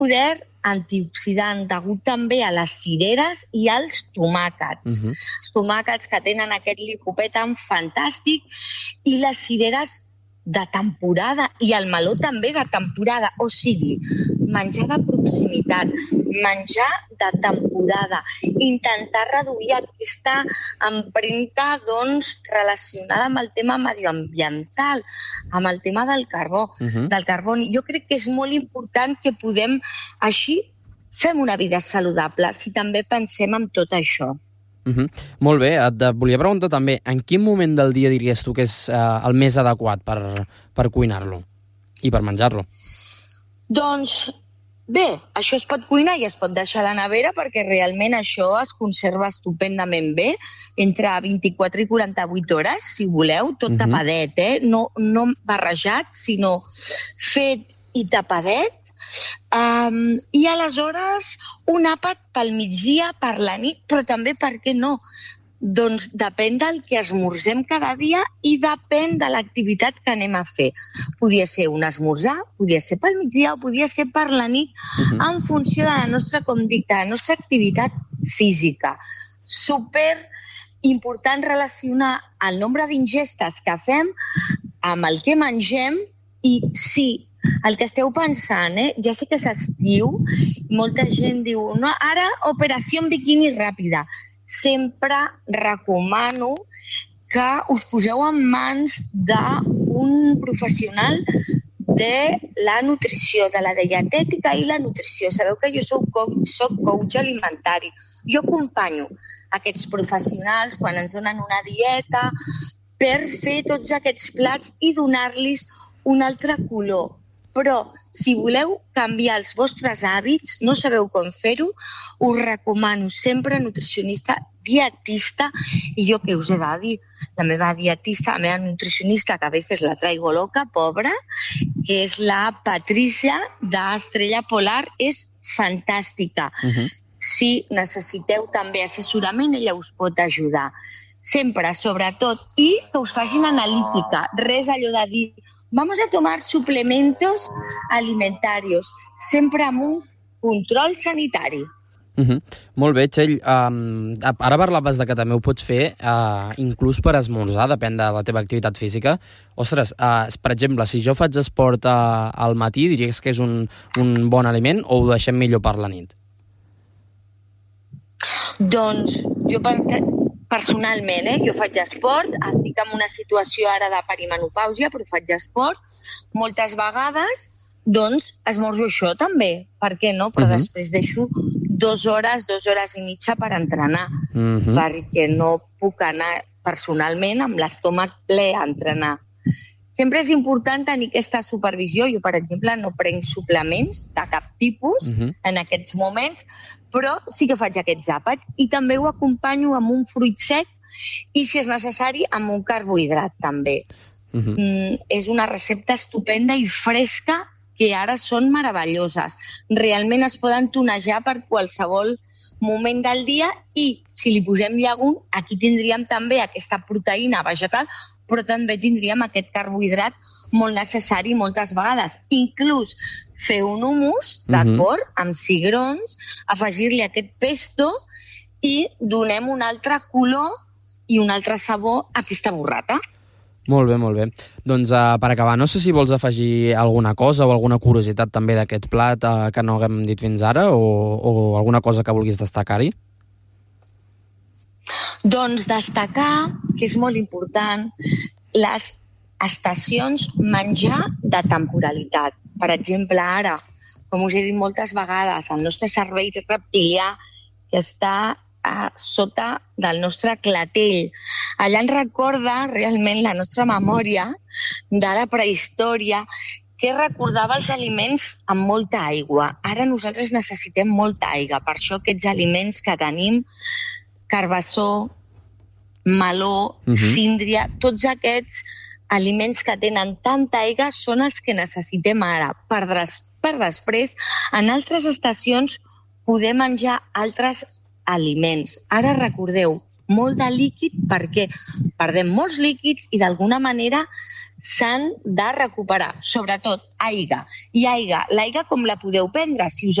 poder antioxidant degut també a les cireres i als tomàquets. Els tomàquets que tenen aquest licopè tan fantàstic i les cireres de temporada i el meló també de temporada, o sigui, menjar de proximitat, menjar de temporada, intentar reduir aquesta empremta relacionada amb el tema medioambiental, amb el tema del carboni. Jo crec que és molt important que podem, així, fem una vida saludable si també pensem en tot això. Molt bé, et volia preguntar també, en quin moment del dia diries tu que és el més adequat per cuinar-lo i per menjar-lo? Doncs bé, això es pot cuinar i es pot deixar a la nevera perquè realment això es conserva estupendament bé, entre 24 i 48 hores, si voleu, tot tapadet, no barrejat, sinó fet i tapadet. I aleshores un àpat pel migdia, per la nit, però també, per què no? Doncs depèn del que esmorzem cada dia i depèn de l'activitat que anem a fer. Podria ser un esmorzar, podria ser pel migdia o podria ser per la nit, en funció de la nostra, com dic, de la nostra activitat física. Super important relacionar el nombre d'ingestes que fem amb el que mengem i sí, el que esteu pensant, ja sé que és estiu, molta gent diu, no, ara operació biquini ràpida. Sempre recomano que us poseu en mans d'un professional de la nutrició, de la dietètica i la nutrició. Sabeu que jo soc coach alimentari. Jo acompanyo aquests professionals quan ens donen una dieta per fer tots aquests plats i donar-los un altre color. Però si voleu canviar els vostres hàbits, no sabeu com fer-ho, us recomano sempre nutricionista, dietista, i jo què us he de dir? La meva dietista, la meva nutricionista, que a vegades la traigo loca, pobra, que és la Patricia d'Estrella Polar, és fantàstica. Si necessiteu també assessorament, ella us pot ajudar. Sempre, sobretot, i que us facin analítica. Res allò de dir vamos a tomar suplementos alimentarios, sempre amb un control sanitari. Molt bé, Txell. Ara parlaves de que també ho pots fer inclús per esmorzar, depèn de la teva activitat física. Ostres, per exemple, si jo faig esport al matí, diries que és un bon aliment o ho deixem millor per la nit? Doncs jo personalment, jo faig esport, estic en una situació ara de perimenopàusia, però faig esport moltes vegades, doncs esmorzo això també, per què no? Però després deixo 2 hores i mitja per entrenar, perquè no puc anar personalment amb l'estómac ple a entrenar. Sempre és important tenir aquesta supervisió. Jo, per exemple, no prenc suplements de cap tipus en aquests moments, però sí que faig aquests àpats i també ho acompanyo amb un fruit sec i, si és necessari, amb un carbohidrat també. És una recepta estupenda i fresca que ara són meravelloses. Realment es poden tonejar per qualsevol moment del dia i, si li posem llegum, aquí tindríem també aquesta proteïna vegetal, però també tindríem aquest carbohidrat molt necessari moltes vegades. Inclús fer un hummus, d'acord, amb cigrons, afegir-li aquest pesto i donem un altre color i un altre sabor a aquesta burrata. Molt bé, molt bé. Doncs per acabar, no sé si vols afegir alguna cosa o alguna curiositat també d'aquest plat que no haguem dit fins ara o alguna cosa que vulguis destacar-hi? Doncs destacar, que és molt important, les estacions menjar de temporalitat. Per exemple, ara, com us he dit moltes vegades, el nostre cervell reptilià que està sota del nostre clatell. Allà ens recorda realment la nostra memòria de la prehistòria que recordava els aliments amb molta aigua. Ara nosaltres necessitem molta aigua, per això aquests aliments que tenim, carbassó, meló, síndria, tots aquests aliments que tenen tanta aigua són els que necessitem ara. Per després, en altres estacions, poder menjar altres aliments. Ara recordeu, molt de líquid perquè perdem molts líquids i d'alguna manera s'han de recuperar, sobretot aigua. I aigua, l'aigua com la podeu prendre? Si us